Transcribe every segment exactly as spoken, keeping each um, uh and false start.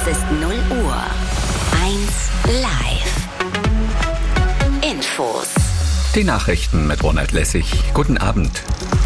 Es ist null Uhr. eins live. Infos. Die Nachrichten mit Ronald Lessig. Guten Abend.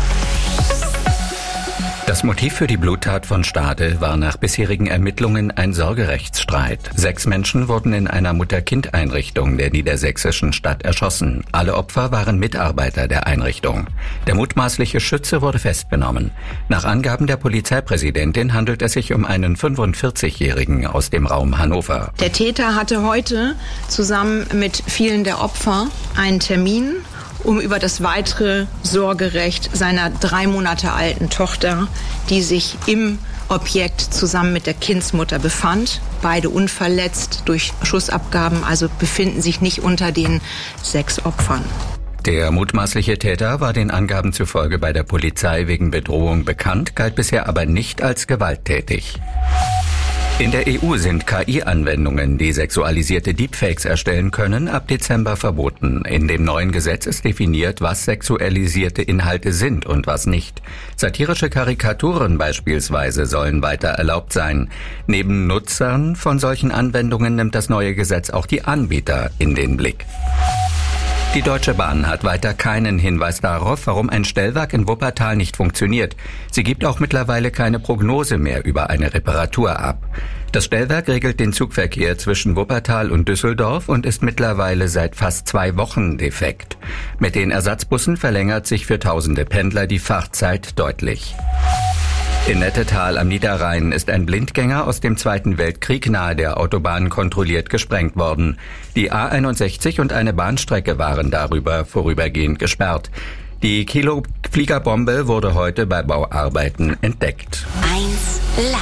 Das Motiv für die Bluttat von Stade war nach bisherigen Ermittlungen ein Sorgerechtsstreit. Sechs Menschen wurden in einer Mutter-Kind-Einrichtung der niedersächsischen Stadt erschossen. Alle Opfer waren Mitarbeiter der Einrichtung. Der mutmaßliche Schütze wurde festgenommen. Nach Angaben der Polizeipräsidentin handelt es sich um einen fünfundvierzigjährigen aus dem Raum Hannover. Der Täter hatte heute zusammen mit vielen der Opfer einen Termin, um über das weitere Sorgerecht seiner drei Monate alten Tochter, die sich im Objekt zusammen mit der Kindsmutter befand, beide unverletzt durch Schussabgaben, also befinden sich nicht unter den sechs Opfern. Der mutmaßliche Täter war den Angaben zufolge bei der Polizei wegen Bedrohung bekannt, galt bisher aber nicht als gewalttätig. In der E U sind K I-Anwendungen, die sexualisierte Deepfakes erstellen können, ab Dezember verboten. In dem neuen Gesetz ist definiert, was sexualisierte Inhalte sind und was nicht. Satirische Karikaturen beispielsweise sollen weiter erlaubt sein. Neben Nutzern von solchen Anwendungen nimmt das neue Gesetz auch die Anbieter in den Blick. Die Deutsche Bahn hat weiter keinen Hinweis darauf, warum ein Stellwerk in Wuppertal nicht funktioniert. Sie gibt auch mittlerweile keine Prognose mehr über eine Reparatur ab. Das Stellwerk regelt den Zugverkehr zwischen Wuppertal und Düsseldorf und ist mittlerweile seit fast zwei Wochen defekt. Mit den Ersatzbussen verlängert sich für tausende Pendler die Fahrzeit deutlich. In Nettetal am Niederrhein ist ein Blindgänger aus dem Zweiten Weltkrieg nahe der Autobahn kontrolliert gesprengt worden. Die A einundsechzig und eine Bahnstrecke waren darüber vorübergehend gesperrt. Die Kilofliegerbombe wurde heute bei Bauarbeiten entdeckt. eins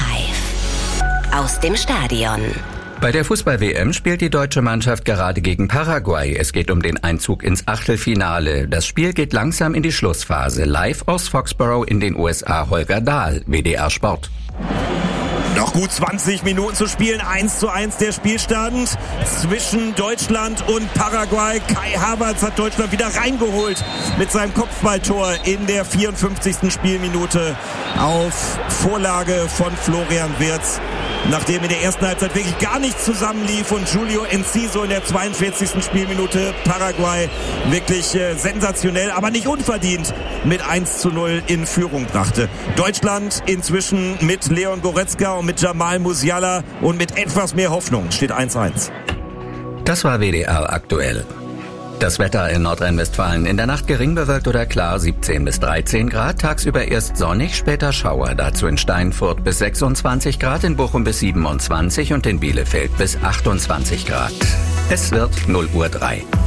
live aus dem Stadion. Bei der Fußball-W M spielt die deutsche Mannschaft gerade gegen Paraguay. Es geht um den Einzug ins Achtelfinale. Das Spiel geht langsam in die Schlussphase. Live aus Foxborough in den U S A, Holger Dahl, W D R Sport. Noch gut zwanzig Minuten zu spielen. eins zu eins der Spielstand zwischen Deutschland und Paraguay. Kai Havertz hat Deutschland wieder reingeholt mit seinem Kopfballtor in der vierundfünfzigsten Spielminute auf Vorlage von Florian Wirtz. Nachdem in der ersten Halbzeit wirklich gar nichts zusammenlief und Julio Enciso in der zweiundvierzigsten Spielminute Paraguay wirklich äh, sensationell, aber nicht unverdient mit eins zu null in Führung brachte. Deutschland inzwischen mit Leon Goretzka und mit Jamal Musiala und mit etwas mehr Hoffnung steht eins eins. Das war W D R aktuell. Das Wetter in Nordrhein-Westfalen: in der Nacht gering bewölkt oder klar, siebzehn bis dreizehn Grad, tagsüber erst sonnig, später Schauer, dazu in Steinfurt bis sechsundzwanzig Grad, in Bochum bis siebenundzwanzig und in Bielefeld bis achtundzwanzig Grad. Es wird null Uhr drei.